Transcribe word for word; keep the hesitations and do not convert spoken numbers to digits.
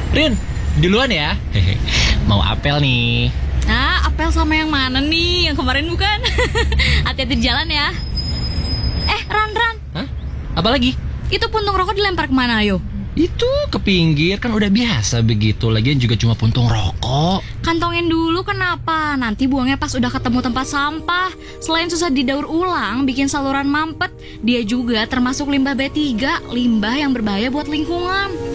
Rin, duluan ya. Hehe. Mau apel nih. Ah, apel sama yang mana nih? Yang kemarin bukan? Hati-hati di jalan ya. Eh, Ran, Ran. Hah? Apa lagi? Itu puntung rokok dilempar kemana, ayo? Itu ke pinggir, kan udah biasa begitu. Lagian juga cuma puntung rokok. Kantongin dulu kenapa? Nanti buangnya pas udah ketemu tempat sampah. Selain susah didaur ulang, bikin saluran mampet, dia juga termasuk limbah B tiga, limbah yang berbahaya buat lingkungan.